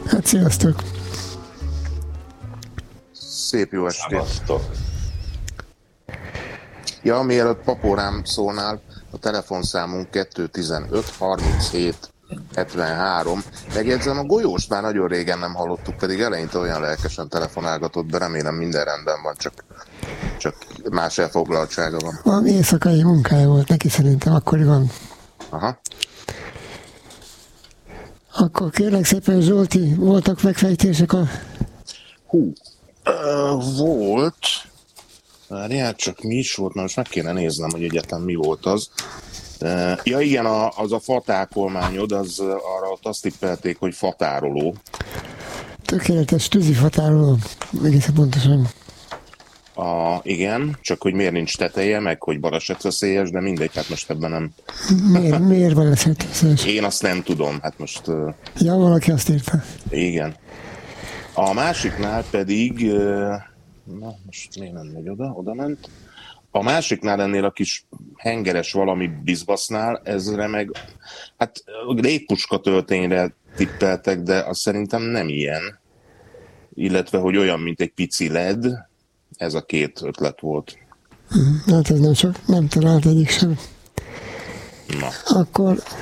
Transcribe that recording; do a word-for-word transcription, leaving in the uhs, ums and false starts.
Hát sziasztok! Szép jó estét! Szevasztok! Ja, mielőtt Papó rám szólnál, a telefonszámunk kettő tizenöt harminchét hetvenhárom. Megjegyzem, a Golyóst már nagyon régen nem hallottuk, pedig eleinte olyan lelkesen telefonálgatott, de remélem minden rendben van, csak, csak más elfoglaltsága van. Van éjszakai munkája volt neki, szerintem akkoriban. Aha. Akkor kérlek szépen, Zsolti, voltak megfejtések a... Hú, uh, volt... Várjál, csak mi is volt, most meg kéne néznem, hogy egyáltalán mi volt az. Uh, ja igen, a, az a fatákolmányod, az arra ott azt tippelték, hogy fatároló. Tökéletes tűzifatároló, egészen pontosan. A, igen, csak hogy miért nincs teteje, meg hogy balesetveszélyes, de mindegy, hát most ebben nem... Miért, miért balesetveszélyes? Én azt nem tudom, hát most... Uh, Ja, valaki azt írta. igen. A másiknál pedig... Uh, na, most miért nem megy oda? Oda ment. A másiknál ennél a kis hengeres valami bizbasznál, ezre meg... Hát légpuska töltényre tippeltek, de azt szerintem nem ilyen. Illetve, hogy olyan, mint egy pici led. Ez a két ötlet volt. Hát ez nem sok, nem talált egyik sem. Na. Akkor